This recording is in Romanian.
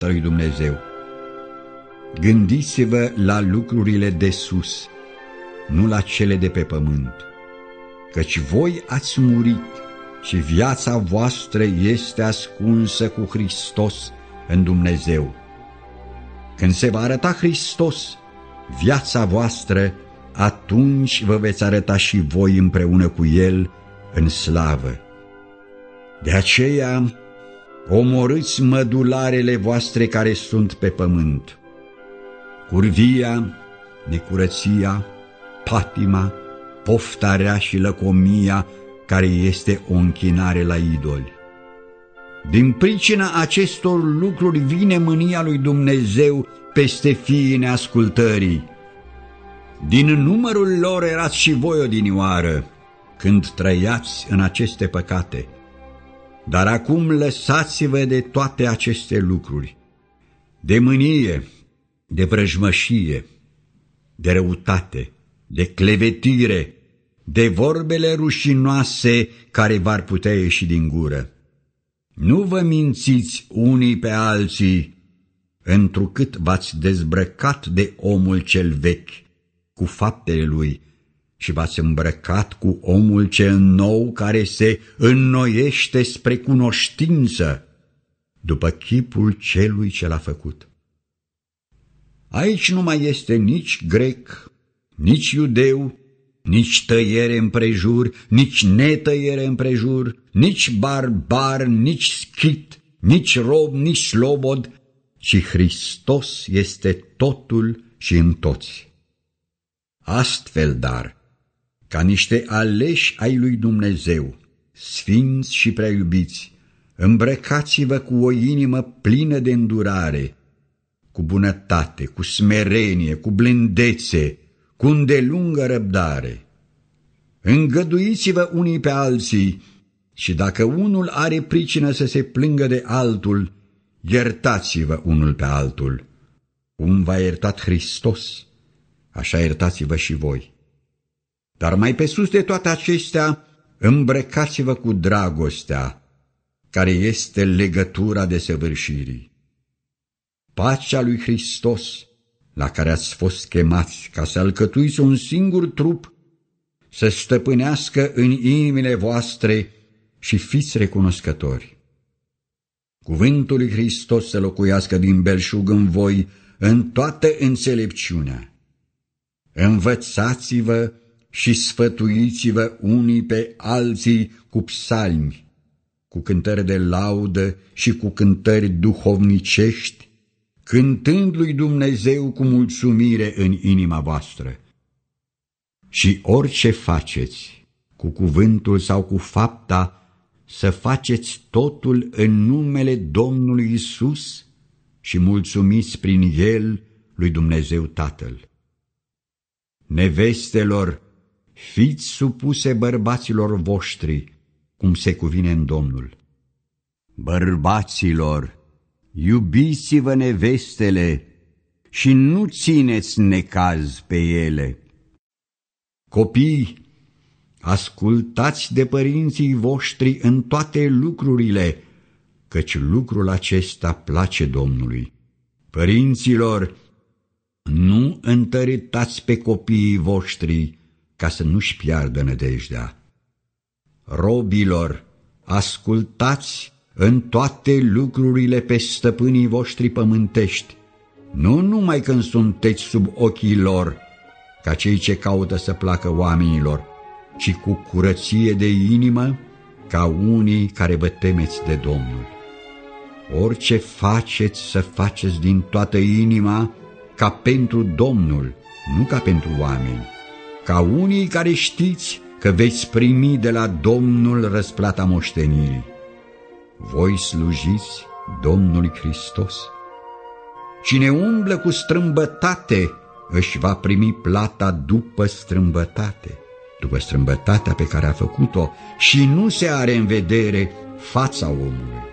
lui Dumnezeu. Gândiți-vă la lucrurile de sus, nu la cele de pe pământ, căci voi ați murit și viața voastră este ascunsă cu Hristos în Dumnezeu. Când se va arăta Hristos, viața voastră, atunci vă veți arăta și voi împreună cu El în slavă. De aceea, omorâți mădularele voastre care sunt pe pământ, curvia, necurăția, patima, poftarea și lăcomia, care este o închinare la idoli. Din pricina acestor lucruri vine mânia lui Dumnezeu peste fiii neascultării. Din numărul lor erați și voi odinioară, când trăiați în aceste păcate. Dar acum lăsați-vă de toate aceste lucruri, de mânie, de vrăjmășie, de răutate, de clevetire, de vorbele rușinoase care v-ar putea ieși din gură. Nu vă mințiți unii pe alții, întrucât v-ați dezbrăcat de omul cel vechi cu faptele lui și v-ați îmbrăcat cu omul cel nou care se înnoiește spre cunoștință după chipul celui ce l-a făcut. Aici nu mai este nici grec, nici iudeu, nici tăiere împrejur, nici netăiere împrejur, nici barbar, nici schit, nici rob, nici slobod, ci Hristos este totul și în toți. Astfel, dar, ca niște aleși ai lui Dumnezeu, sfinți și prea iubiți, îmbrăcați-vă cu o inimă plină de îndurare, cu bunătate, cu smerenie, cu blândețe, cu îndelungă răbdare. Îngăduiți-vă unii pe alții și dacă unul are pricină să se plângă de altul, iertați-vă unul pe altul. Cum v-a iertat Hristos, așa iertați-vă și voi. Dar mai pe sus de toate acestea, îmbrăcați-vă cu dragostea, care este legătura desăvârșirii. Pacea lui Hristos, la care ați fost chemați ca să alcătuiți un singur trup, să stăpânească în inimile voastre și fiți recunoscători. Cuvântul lui Hristos să locuiască din belșug în voi în toată înțelepciunea. Învățați-vă și sfătuiți-vă unii pe alții cu psalmi, cu cântări de laudă și cu cântări duhovnicești, cântând lui Dumnezeu cu mulțumire în inima voastră. Și orice faceți, cu cuvântul sau cu fapta, să faceți totul în numele Domnului Isus și mulțumiți prin El lui Dumnezeu Tatăl. Nevestelor, fiți supuse bărbaților voștri, cum se cuvine în Domnul. Bărbaților, iubiți-vă nevestele și nu țineți necaz pe ele. Copii, ascultați de părinții voștri în toate lucrurile, căci lucrul acesta place Domnului. Părinților, nu întăritați pe copiii voștri ca să nu-și piardă nădejdea. Robilor, ascultați în toate lucrurile pe stăpânii voștri pământești, nu numai când sunteți sub ochii lor, ca cei ce caută să placă oamenilor, ci cu curăție de inimă, ca unii care vă temeți de Domnul. Orice faceți, să faceți din toată inima, ca pentru Domnul, nu ca pentru oameni, ca unii care știți că veți primi de la Domnul răsplata moștenirii. Voi slujiți Domnului Hristos. Cine umblă cu strâmbătate își va primi plata după strâmbătate, după strâmbătatea pe care a făcut-o, și nu se are în vedere fața omului.